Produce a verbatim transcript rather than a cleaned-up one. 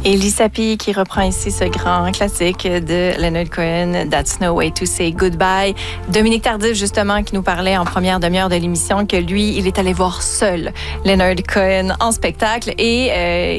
Et Lisa P. qui reprend ici ce grand classique de Leonard Cohen, That's No Way to Say Goodbye. Dominique Tardif, justement, qui nous parlait en première demi-heure de l'émission que lui, il est allé voir seul Leonard Cohen en spectacle et euh,